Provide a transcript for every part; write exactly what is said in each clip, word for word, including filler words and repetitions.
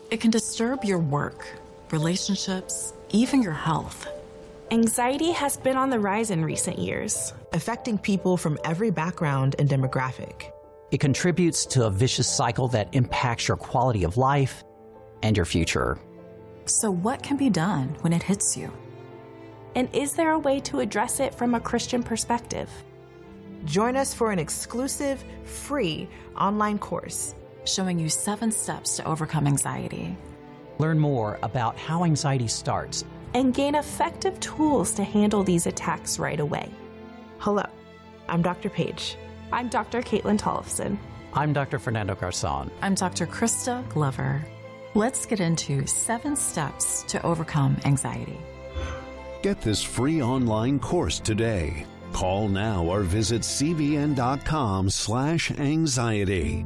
It can disturb your work, relationships, even your health. Anxiety has been on the rise in recent years, affecting people from every background and demographic. It contributes to a vicious cycle that impacts your quality of life and your future. So what can be done when it hits you? And is there a way to address it from a Christian perspective? Join us for an exclusive, free online course showing you seven steps to overcome anxiety. Learn more about how anxiety starts and gain effective tools to handle these attacks right away. Hello, I'm Doctor Page. I'm Doctor Caitlin Tollefson. I'm Doctor Fernando Garzon. I'm Doctor Krista Glover. Let's get into seven steps to overcome anxiety. Get this free online course today. Call now or visit cbn.com slash anxiety.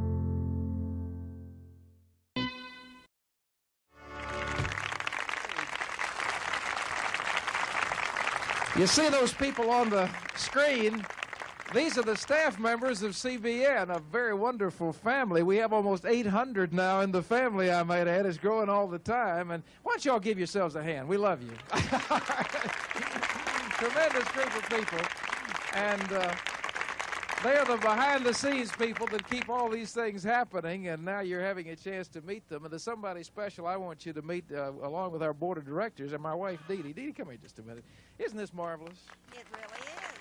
You see those people on the screen? These are the staff members of C B N, a very wonderful family. We have almost eight hundred now in the family, I might add. It's growing all the time. And why don't y'all give yourselves a hand? We love you. Tremendous group of people. And uh, they are the behind-the-scenes people that keep all these things happening, and now you're having a chance to meet them. And there's somebody special I want you to meet uh, along with our board of directors and my wife, Dee Dee. Dee Dee, come here just a minute. Isn't this marvelous? It really is.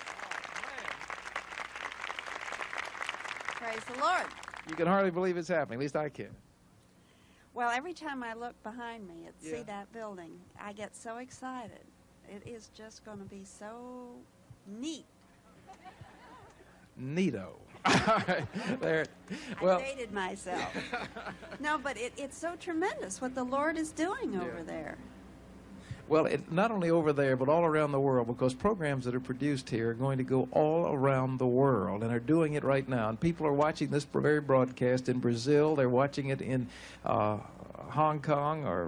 Praise the Lord. You can hardly believe it's happening. At least I can. Well, every time I look behind me and Yeah. see that building, I get so excited. It is just going to be so neat. Neato. All right. There. Well, I dated myself. No, but it, it's so tremendous what the Lord is doing over Yeah. there. Well, it, not only over there, but all around the world, because programs that are produced here are going to go all around the world, and are doing it right now. And people are watching this very broadcast in Brazil. They're watching it in uh, Hong Kong or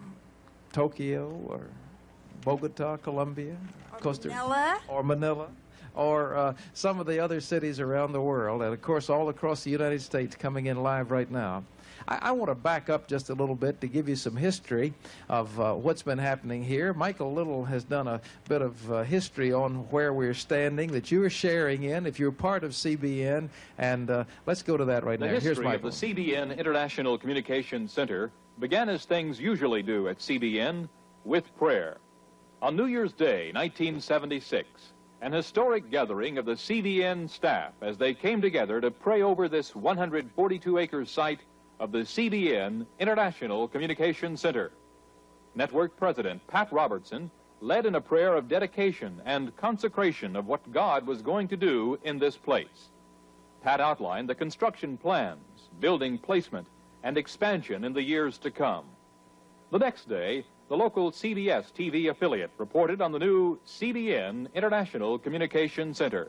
Tokyo or Bogota, Colombia, Or Costa Manila. or Manila, or uh, some of the other cities around the world, and of course all across the United States coming in live right now. I, I want to back up just a little bit to give you some history of uh, what's been happening here. Michael Little has done a bit of uh, history on where we're standing that you are sharing in if you're part of C B N, and uh, let's go to that right The now. history Here's of Michael. the C B N International Communications Center began as things usually do at C B N, with prayer. On New Year's Day, nineteen seventy-six, an historic gathering of the C B N staff as they came together to pray over this one hundred forty-two acre site of the C B N International Communications Center. Network President Pat Robertson led in a prayer of dedication and consecration of what God was going to do in this place. Pat outlined the construction plans, building placement, and expansion in the years to come. The next day, the local C B S T V affiliate reported on the new C B N International Communications Center.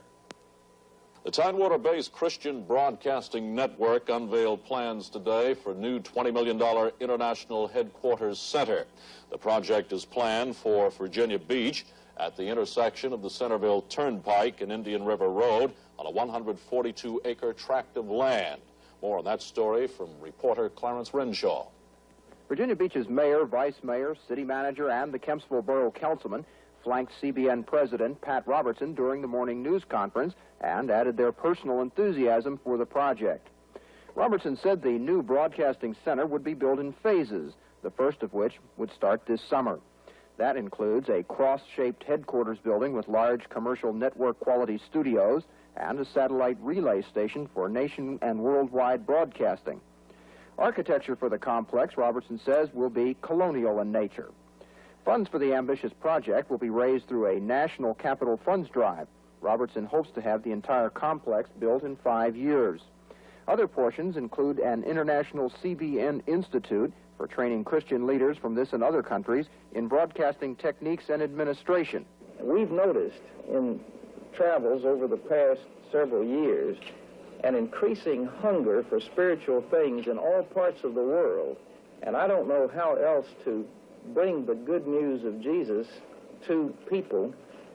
The Tidewater-based Christian Broadcasting Network unveiled plans today for a new twenty million dollar International Headquarters Center. The project is planned for Virginia Beach at the intersection of the Centerville Turnpike and Indian River Road on a one hundred forty-two acre tract of land. More on that story from reporter Clarence Renshaw. Virginia Beach's mayor, vice mayor, city manager, and the Kempsville Borough Councilman flanked C B N President Pat Robertson during the morning news conference and added their personal enthusiasm for the project. Robertson said the new broadcasting center would be built in phases, the first of which would start this summer. That includes a cross-shaped headquarters building with large commercial network quality studios and a satellite relay station for nation and worldwide broadcasting. Architecture for the complex, Robertson says, will be colonial in nature. Funds for the ambitious project will be raised through a national capital funds drive. Robertson hopes to have the entire complex built in five years. Other portions include an international C B N Institute for training Christian leaders from this and other countries in broadcasting techniques and administration. We've noticed in travels over the past several years an increasing hunger for spiritual things in all parts of the world, and I don't know how else to bring the good news of Jesus to people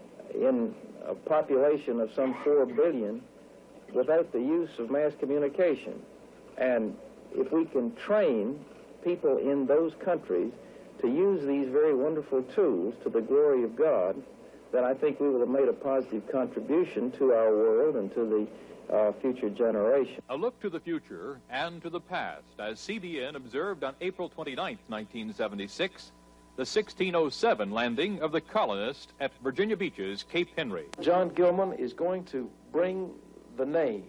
in a population of some four billion without the use of mass communication. And if we can train people in those countries to use these very wonderful tools to the glory of God, then I think we will have made a positive contribution to our world and to the uh, future generation. A look to the future and to the past as C B N observed on April twenty-ninth, nineteen seventy-six, the sixteen oh seven landing of the colonists at Virginia Beach's Cape Henry. John Gilman is going to bring the names,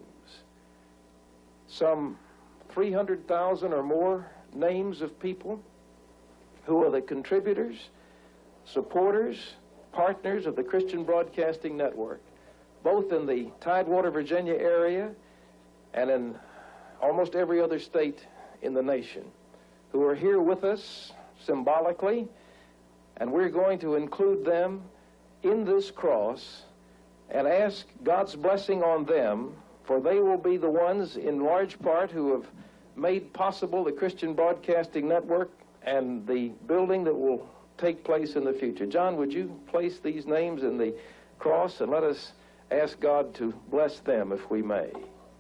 some three hundred thousand or more names of people who are the contributors, supporters, partners of the Christian Broadcasting Network, both in the Tidewater, Virginia area and in almost every other state in the nation, who are here with us symbolically, and we're going to include them in this cross and ask God's blessing on them, for they will be the ones in large part who have made possible the Christian Broadcasting Network and the building that will take place in the future. John, would you place these names in the cross and let us ask God to bless them if we may.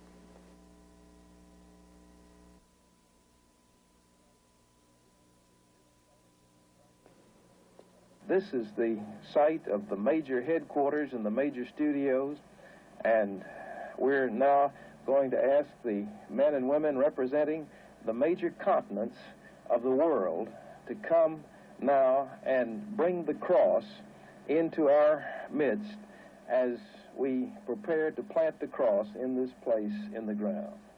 This is the site of the major headquarters and the major studios, and we're now going to ask the men and women representing the major continents of the world to come now and bring the cross into our midst as we prepare to plant the cross in this place in the ground.